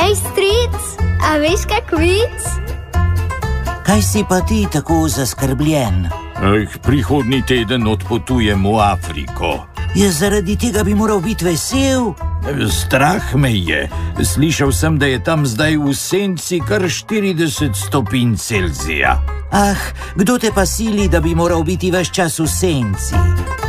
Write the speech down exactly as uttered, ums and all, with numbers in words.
Hej, stric, a veš kak vic? Kaj si pa ti tako zaskrbljen? Ej, prihodnji teden odpotujem v Afriko. Je zaradi tega bi moral biti vesel? Strah me je. Slišal sem, da je tam zdaj v senci kar štirideset stopinj Celzija. Ah, kdo te pa sili, da bi moral biti ves čas v senci?